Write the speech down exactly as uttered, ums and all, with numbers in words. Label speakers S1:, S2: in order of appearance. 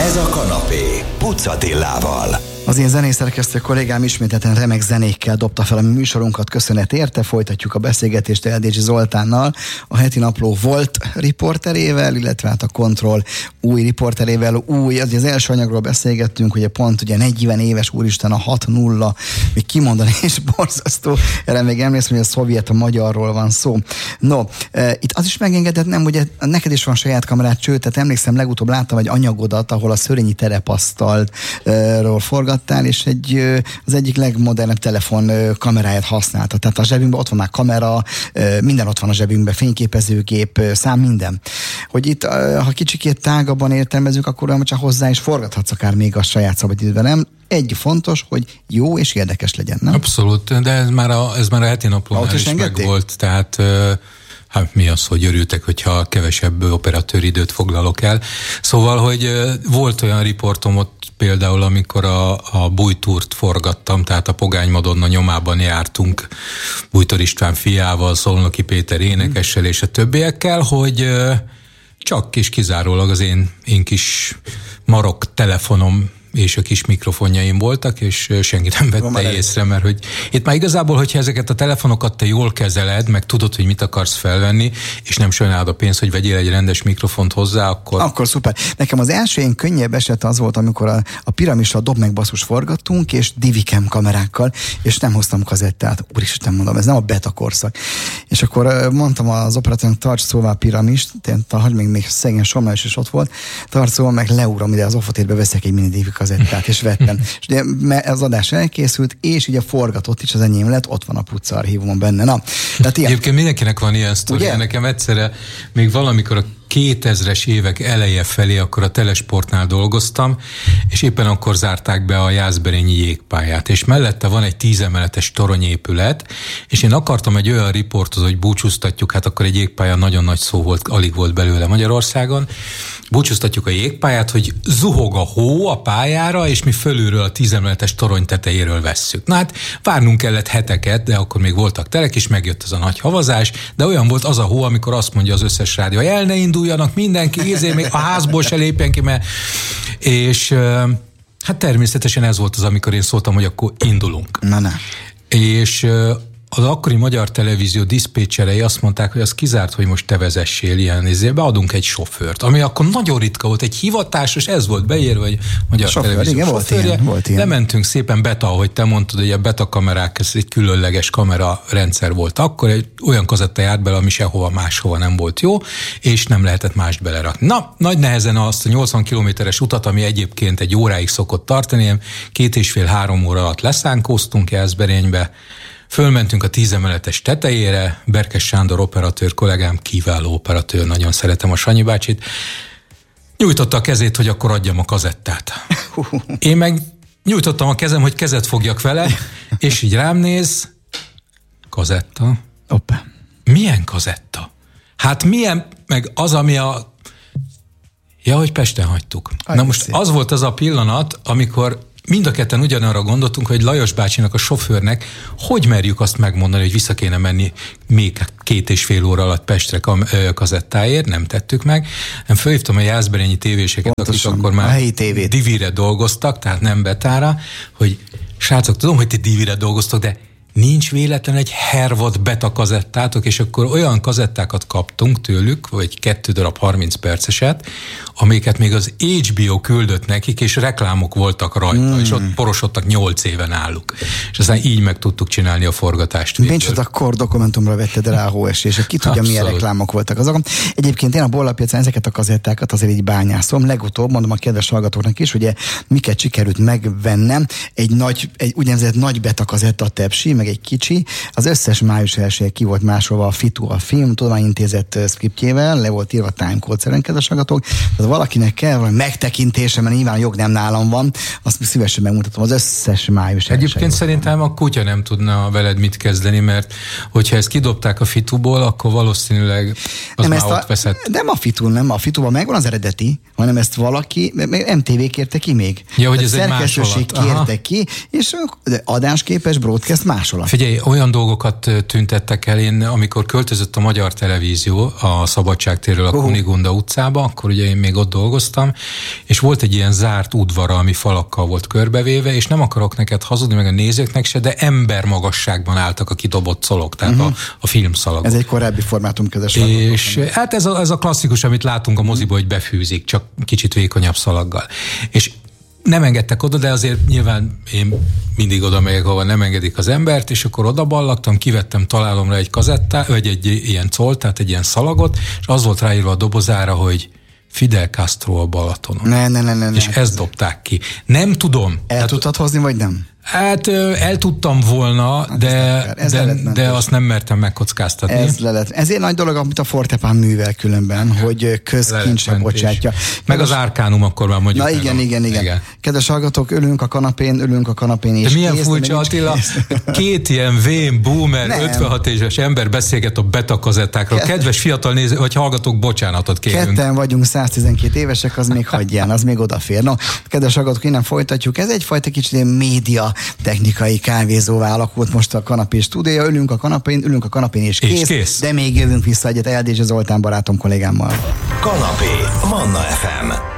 S1: Ez a kanapé Puc Attilával.
S2: Az én zenészerkesztő kollégám ismételten remek zenékkel dobta fel a műsorunkat, köszönet érte. Folytatjuk a beszélgetést Eldési Zoltánnal, a Heti Napló volt riporterével, illetve hát a Kontroll új riporterével. Új, az, az első anyagról beszélgettünk, ugye pont ugye negyven éves, úristen, a hat nulla, még kimondani is borzasztó. Erre még emlékszem, hogy a szovjet a magyarról van szó. No, e, itt az is megengedett, nem, ugye neked is van saját kamerát, sőt, tehát emlékszem, legutóbb láttam egy anyagodat, ahol a Szörényi terepasztalról forgat, és egy, az egyik legmodernebb telefon kameráját használta. Tehát a zsebünkben ott van már kamera, minden ott van a zsebünkben, fényképezőgép, szám, minden. Hogy itt, ha kicsikét tágabban értelmezünk, akkor csak hozzá is forgathatsz akár még a saját szabadidőben, nem? Egy fontos, hogy jó és érdekes legyen, nem?
S3: Abszolút, de ez már a, ez már a Heti Naplónál is, is megvolt, tehát hát mi az, hogy örültek, hogyha kevesebb operatőridőt foglalok el. Szóval, hogy volt olyan riportom ott például, amikor a, a Bújtúrt forgattam, tehát a Pogány Madonna nyomában jártunk Bújtor István fiával, Szolnoki Péter énekessel és a többiekkel, hogy csak és kizárólag az én, én kis marok telefonom és a kis mikrofonjaim voltak, és senki nem vette Roman észre, mert hogy itt már igazából, hogyha ezeket a telefonokat te jól kezeled, meg tudod, hogy mit akarsz felvenni, és nem sajnálod a pénzt, hogy vegyél egy rendes mikrofont hozzá, akkor... Akkor
S2: szuper. Nekem az első ilyen könnyebb eset az volt, amikor a, a Piramissal dob meg basszus forgattunk, és Divikem kamerákkal, és nem hoztam kazettát. Úristen, mondom, ez nem a beta korszak. És akkor mondtam az operatőrnek, tarts szóval Piramist, hogy még, még szegény Somlás is ott volt, tarts szóval meg leúrom ide az ofotérbe, veszek egy mini Divi kazettát, és vettem. És ugye az adás elkészült, és így a forgatott is az enyém lett, ott van a Puc archívumon benne. Na,
S3: tehát ilyen... Egyébként mindenkinek van ilyen sztoria. Nekem egyszerre, még valamikor a kétezres évek eleje felé, akkor a Telesportnál dolgoztam, és éppen akkor zárták be a Jászberényi jégpályát, és mellette van egy tízemeletes toronyépület, és én akartam egy olyan riportot, hogy búcsúztatjuk, hát akkor egy jégpálya nagyon nagy szó volt, alig volt belőle Magyarországon, búcsúztatjuk a jégpályát, hogy zuhog a hó a pályára, és mi fölülről a tízemeletes torony tetejéről vesszük. Na hát várnunk kellett heteket, de akkor még voltak telek, és megjött az a nagy havazás, de olyan volt az a hó, amikor azt mondja az összes rádió, hogy el ne induljanak mindenki, ezért még a házból se lépjen ki, mert... És hát természetesen ez volt az, amikor én szóltam, hogy akkor indulunk.
S2: Na, na.
S3: És az akkori magyar televízió diszpécserei azt mondták, hogy az kizárt, hogy most te vezessél ilyen, ezért beadunk egy sofőrt, ami akkor nagyon ritka volt, egy hivatásos, ez volt beírva, hogy magyar
S2: sofőr,
S3: televízió
S2: igen,
S3: sofőrje.
S2: Volt ilyen, volt ilyen.
S3: Lementünk szépen beta, ahogy te mondtad, hogy a beta kamerák, ez egy különleges kamera rendszer volt. Akkor egy olyan kazetta járt bele, ami sehova máshova nem volt jó, és nem lehetett mást belerakni. Na, nagy nehezen azt a nyolcvan kilométeres utat, ami egyébként egy óráig szokott tartani, két és fél-három óra alatt leszánkóztunk Jászberénybe. Fölmentünk a tízemeletes tetejére, Berkes Sándor operatőr kollégám, kiváló operatőr, nagyon szeretem a Sanyi bácsit, nyújtotta a kezét, hogy akkor adjam a kazettát. Én meg nyújtottam a kezem, hogy kezet fogjak vele, és így rám néz, kazetta.
S2: Opa.
S3: Milyen kazetta? Hát milyen, meg az, ami a... Ja, hogy Pesten hagytuk.
S2: Aj,
S3: Na most
S2: szép.
S3: Az volt az a pillanat, amikor mind a ketten ugyanarra gondoltunk, hogy Lajos bácsinak, a sofőrnek, hogy merjük azt megmondani, hogy vissza kéne menni még két és fél óra alatt Pestre kazettáért, nem tettük meg. Nem fölhívtam a jászberényi tévéseket,
S2: Pontosan,
S3: akik akkor már divire dolgoztak, tehát nem betára, hogy srácok, tudom, hogy ti divire dolgoztok, de nincs véletlen egy Hervad beta kazettátok, és akkor olyan kazettákat kaptunk tőlük, vagy kettő darab harminc perceset, amiket még az há bé o küldött nekik, és reklámok voltak rajta, mm. és ott porosodtak nyolc éven álluk. És aztán így meg tudtuk csinálni a forgatást.
S2: Nincs akkor dokumentumra vetted rá a hóesés, ki tudja, milyen reklámok voltak azok. Egyébként én a bollapiacán ezeket a kazettákat azért így bányászom. Legutóbb, mondom a kedves hallgatóknak is, ugye miket sikerült megvennem, egy nagy, egy úgynevezett nagy beta kazetta tepsi, meg egy kicsi, az összes május elsője ki volt másolva a Fitu, a Film Tudományintézet szkriptjével, le volt írva timecode szerint, kedves hallgatók. Tehát valakinek kell valami megtekintése, mert nyilván a jog nem nálam van, azt szívesen megmutatom, az összes május elsője.
S3: Egyébként szerintem a kutya nem tudna veled mit kezdeni, mert hogyha ezt kidobták a Fituból, akkor valószínűleg az nem már ott a, veszett.
S2: Nem a Fitu, nem a Fituban megvan az eredeti, hanem ezt valaki, em té vé kérte ki még.
S3: Ja, hogy ez egy másolat.
S2: Szerkesztőség kérte ki, és adásképes broadcast másolat kapcsolat?
S3: Figyelj, olyan dolgokat tüntettek el, én amikor költözött a Magyar Televízió a Szabadságtérről a uh-huh. Kunigunda utcába, akkor ugye én még ott dolgoztam, és volt egy ilyen zárt udvara, ami falakkal volt körbevéve, és nem akarok neked hazudni, meg a nézőknek se, de embermagasságban álltak a kidobott szalok, tehát uh-huh. a, a filmszalagok.
S2: Ez egy korábbi formátum közös.
S3: És hát ez a, ez a klasszikus, amit látunk a moziba, hogy befűzik, csak kicsit vékonyabb szalaggal. És nem engedtek oda, de azért nyilván én mindig oda megyek, ahol nem engedik az embert, és akkor oda ballagtam, kivettem találomra egy kazettát, vagy egy ilyen colt, tehát egy ilyen szalagot, és az volt ráírva a dobozára, hogy Fidel Castro a Balatonon.
S2: Ne, ne, ne, ne,
S3: és
S2: ne,
S3: ezt ne. dobták ki. Nem tudom.
S2: El hát, tudtad hozni, vagy nem?
S3: Hát el tudtam volna, hát de, de, de azt nem mertem megkockáztatni.
S2: Ez lelet. Ezért nagy dolog, amit a Fortepán művel különben, ja. hogy közkincsre bocsátja.
S3: Meg az Arcanum akkor már mondjuk.
S2: Na igen, igen, igen, igen, igen. Kedves hallgatók, ülünk a kanapén, ülünk a kanapén és
S3: de milyen
S2: kész,
S3: furcsa, Attila, két ilyen vén, boomer, nem. ötvenhat éves ember beszélget a betakazettákról. Kett... Kedves fiatal néző, vagy hallgatók, bocsánatot kérünk.
S2: Ketten vagyunk, száztizenkét évesek, az még hagyján, az még odafér. No, kedves hallgatók, innen folytatjuk. Ez egyfajta kicsit média technikai kávézóvá alakult most a kanapé stúdiója. Ülünk a kanapén, ülünk a kanapén és kész, és kész. De még jövünk vissza egyet Eldézsi Zoltán barátom kollégámmal.
S1: Kanapé, Manna ef em.